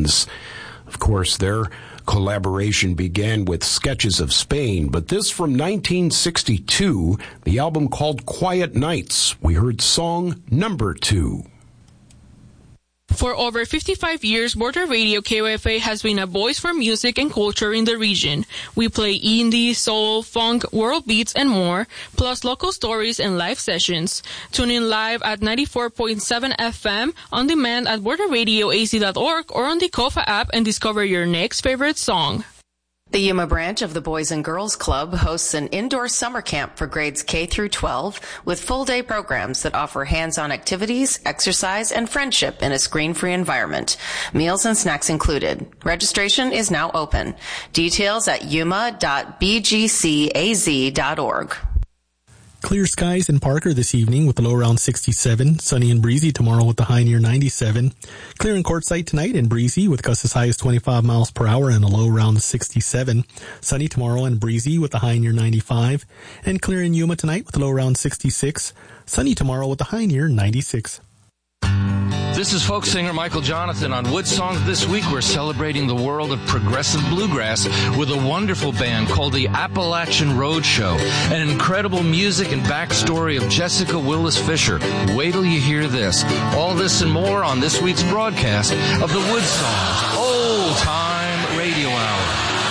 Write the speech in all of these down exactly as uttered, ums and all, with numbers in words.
Stones. Of course, their collaboration began with Sketches of Spain, but this from nineteen sixty-two, the album called Quiet Nights. We heard song number two. For over fifty-five years, Border Radio K O F A has been a voice for music and culture in the region. We play indie, soul, funk, world beats, and more, plus local stories and live sessions. Tune in live at ninety-four point seven F M, on demand at border radio a z dot org, or on the Kofa app and discover your next favorite song. The Yuma branch of the Boys and Girls Club hosts an indoor summer camp for grades K through twelve with full-day programs that offer hands-on activities, exercise, and friendship in a screen-free environment. Meals and snacks included. Registration is now open. Details at yuma dot b g c a z dot org. Clear skies in Parker this evening with a low around sixty-seven. Sunny and breezy tomorrow with the high near ninety-seven. Clear in Quartzsite tonight and breezy with gusts as high as twenty-five miles per hour and a low around sixty-seven. Sunny tomorrow and breezy with the high near ninety-five. And clear in Yuma tonight with a low around sixty-six. Sunny tomorrow with the high near ninety-six. This is folk singer Michael Jonathan. On Wood Songs this week, we're celebrating the world of progressive bluegrass with a wonderful band called the Appalachian Road Show. An incredible music and backstory of Jessica Willis Fisher. Wait till you hear this. All this and more on this week's broadcast of the Wood Songs Old Time Radio Hour.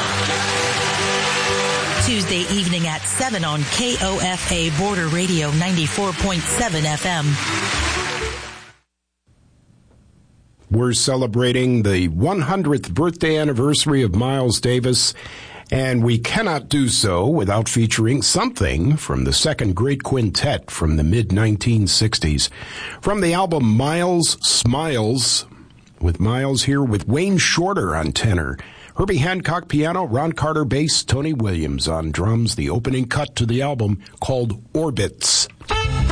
Tuesday evening at seven on K O F A Border Radio ninety-four point seven F M. We're celebrating the one hundredth birthday anniversary of Miles Davis, and we cannot do so without featuring something from the second great quintet from the mid nineteen sixties. From the album Miles Smiles, with Miles here with Wayne Shorter on tenor, Herbie Hancock piano, Ron Carter bass, Tony Williams on drums, the opening cut to the album called Orbits.